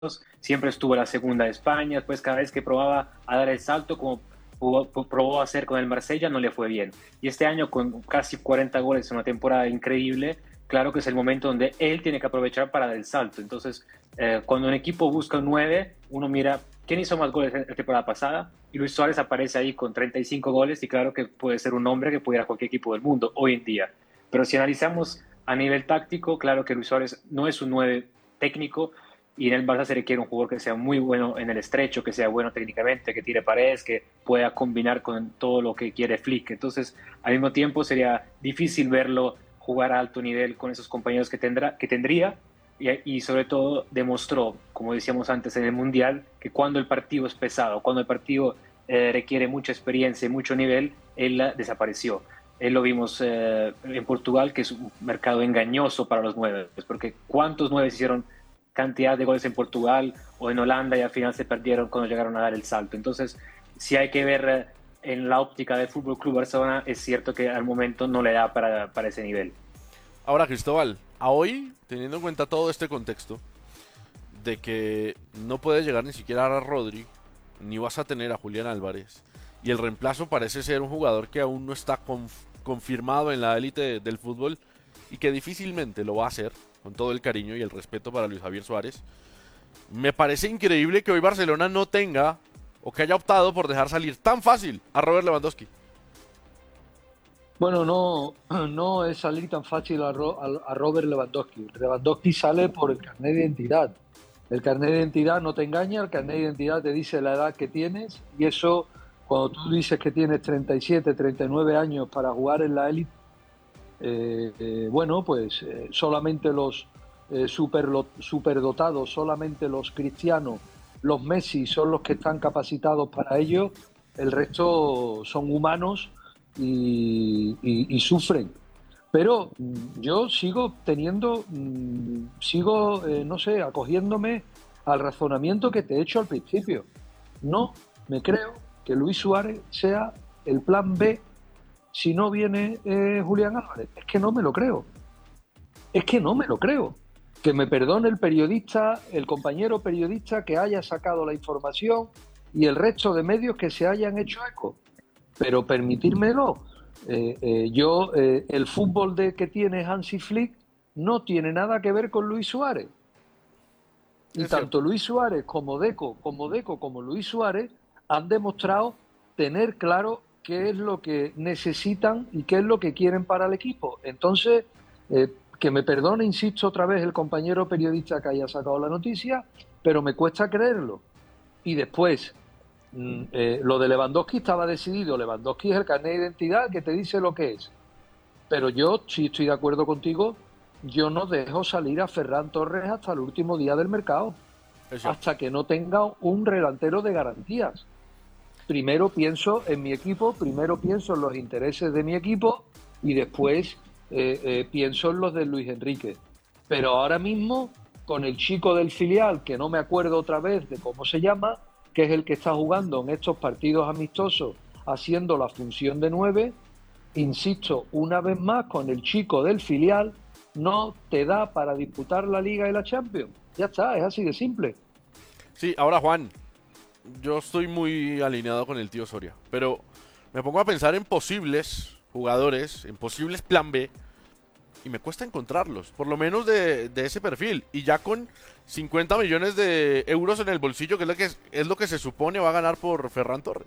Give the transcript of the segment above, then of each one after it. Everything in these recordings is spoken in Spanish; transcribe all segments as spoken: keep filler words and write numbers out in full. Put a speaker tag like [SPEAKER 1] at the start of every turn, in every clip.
[SPEAKER 1] siempre estuvo en la segunda de España, pues cada vez que probaba a dar el salto, como probó hacer con el Marsella, no le fue bien. Y este año, con casi cuarenta goles en una temporada increíble, claro que es el momento donde él tiene que aprovechar para dar el salto. Entonces, eh, cuando un equipo busca un nueve, uno mira quién hizo más goles en la temporada pasada, y Luis Suárez aparece ahí con treinta y cinco goles, y claro que puede ser un hombre que puede ir a cualquier equipo del mundo hoy en día. Pero si analizamos a nivel táctico, claro que Luis Suárez no es un nueve técnico, y en el Barça se requiere un jugador que sea muy bueno en el estrecho, que sea bueno técnicamente, que tire paredes, que pueda combinar con todo lo que quiere Flick. Entonces, al mismo tiempo sería difícil verlo jugar a alto nivel con esos compañeros que, tendrá, que tendría, y, y sobre todo demostró, como decíamos antes en el Mundial, que cuando el partido es pesado, cuando el partido eh, requiere mucha experiencia y mucho nivel, él desapareció. Él lo vimos eh, en Portugal, que es un mercado engañoso para los nueve, porque ¿cuántos nueve hicieron cantidad de goles en Portugal o en Holanda y al final se perdieron cuando llegaron a dar el salto? Entonces, si hay que ver eh, en la óptica del Fútbol Club Barcelona, es cierto que al momento no le da para, para ese nivel.
[SPEAKER 2] Ahora, Cristóbal, a hoy, teniendo en cuenta todo este contexto de que no puedes llegar ni siquiera a Rodri, ni vas a tener a Julián Álvarez, y el reemplazo parece ser un jugador que aún no está conf confirmado en la élite del fútbol y que difícilmente lo va a hacer, con todo el cariño y el respeto para Luis Javier Suárez, me parece increíble que hoy Barcelona no tenga o que haya optado por dejar salir tan fácil a Robert Lewandowski.
[SPEAKER 3] Bueno, no, no es salir tan fácil a, Ro, a, a Robert Lewandowski. Lewandowski sale por el carnet de identidad. El carnet de identidad no te engaña, el carnet de identidad te dice la edad que tienes, y eso, cuando tú dices que tienes treinta y siete, treinta y nueve años para jugar en la élite, eh, eh, bueno, pues eh, solamente los eh, super, superdotados, solamente los Cristianos, los Messi son los que están capacitados para ello, el resto son humanos y, y, y sufren. Pero yo sigo teniendo, sigo, eh, no sé, acogiéndome al razonamiento que te he hecho al principio. No me creo que Luis Suárez sea el plan B si no viene eh, Julián Álvarez. Es que no me lo creo. Es que no me lo creo. Que me perdone el periodista, el compañero periodista que haya sacado la información y el resto de medios que se hayan hecho eco. Pero permitírmelo. Eh, eh, yo, eh, el fútbol de que tiene Hansi Flick no tiene nada que ver con Luis Suárez. Y tanto Luis Suárez como Deco, como Deco, como Luis Suárez han demostrado tener claro qué es lo que necesitan y qué es lo que quieren para el equipo. Entonces, eh, que me perdone, insisto otra vez, el compañero periodista que haya sacado la noticia, pero me cuesta creerlo. Y después, Eh, lo de Lewandowski estaba decidido. Lewandowski es el carnet de identidad que te dice lo que es. Pero yo, si estoy de acuerdo contigo, yo no dejo salir a Ferran Torres hasta el último día del mercado, hasta que no tenga un delantero de garantías. Primero pienso en mi equipo, primero pienso en los intereses de mi equipo y después eh, eh, pienso en los de Luis Enrique. Pero ahora mismo, con el chico del filial, que no me acuerdo otra vez de cómo se llama, que es el que está jugando en estos partidos amistosos haciendo la función de nueve, insisto, una vez más, con el chico del filial, no te da para disputar la Liga y la Champions. Ya está, es así de simple.
[SPEAKER 2] Sí, ahora Juan, yo estoy muy alineado con el tío Soria, pero me pongo a pensar en posibles jugadores, en posibles plan B, y me cuesta encontrarlos, por lo menos de, de ese perfil, y ya con cincuenta millones de euros en el bolsillo, que es lo que, es lo que se supone va a ganar por Ferran Torres.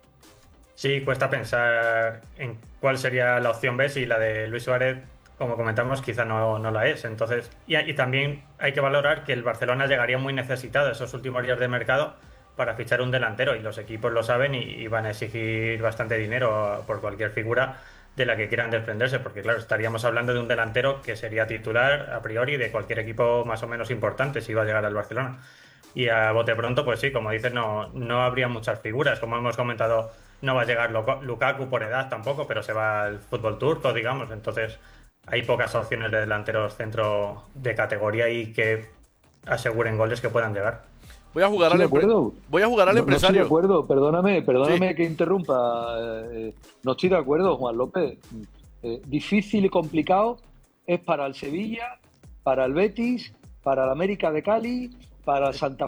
[SPEAKER 4] Sí, cuesta pensar en cuál sería la opción B si la de Luis Suárez, como comentamos, quizá no, no la es. Entonces, y, y también hay que valorar que el Barcelona llegaría muy necesitado esos últimos días de mercado para fichar un delantero, y los equipos lo saben y, y van a exigir bastante dinero por cualquier figura de la que quieran desprenderse, porque claro, estaríamos hablando de un delantero que sería titular a priori de cualquier equipo más o menos importante si iba a llegar al Barcelona. Y a bote pronto, pues sí, como dices, no, no habría muchas figuras. Como hemos comentado, no va a llegar Lukaku por edad tampoco, pero se va al fútbol turco, digamos. Entonces hay pocas opciones de delanteros centro de categoría y que aseguren goles que puedan llegar.
[SPEAKER 2] Voy a jugar al
[SPEAKER 3] acuerdo.
[SPEAKER 2] Voy a jugar al
[SPEAKER 3] no,
[SPEAKER 2] empresario.
[SPEAKER 3] No estoy de acuerdo, perdóname, perdóname
[SPEAKER 2] sí.
[SPEAKER 3] que interrumpa. Eh, no estoy de acuerdo, Juan López. Eh, difícil y complicado es para el Sevilla, para el Betis, para el América de Cali, para Santa